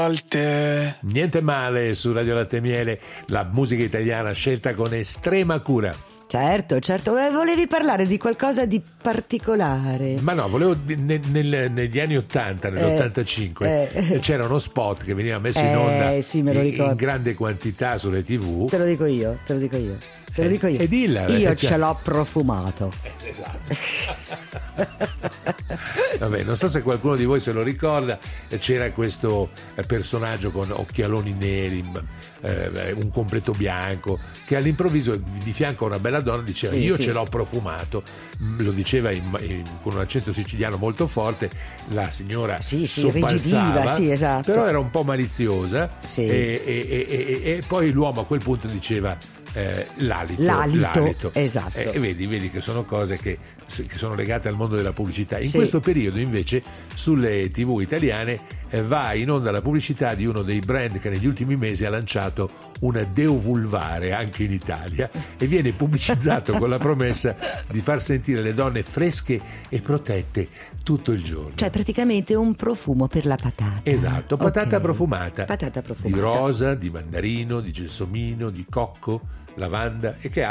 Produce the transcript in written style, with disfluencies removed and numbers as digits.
Niente male su Radio Latte e Miele, la musica italiana scelta con estrema cura. Certo, volevi parlare di qualcosa di particolare. Ma no, volevo negli anni 80, nell'85 c'era uno spot che veniva messo in onda sì, me lo ricordo, in grande quantità sulle TV. Te lo dico io. E dilla, io ce l'ho profumato. Esatto. Vabbè, non so se qualcuno di voi se lo ricorda, c'era questo personaggio con occhialoni neri, un completo bianco, che all'improvviso di fianco a una bella donna diceva io ce l'ho profumato, lo diceva con un accento siciliano molto forte. La signora sobbalzava, esatto. Però era un po' maliziosa, e poi l'uomo a quel punto diceva l'alito. Esatto. E vedi che sono cose che sono legate al mondo della pubblicità. In questo periodo invece sulle TV italiane va in onda la pubblicità di uno dei brand che negli ultimi mesi ha lanciato una deovulvare anche in Italia, e viene pubblicizzato con la promessa di far sentire le donne fresche e protette tutto il giorno. Cioè praticamente un profumo per la patata. Esatto, patata profumata. Patata profumata. Di rosa, di mandarino, di gelsomino, di cocco, lavanda, e che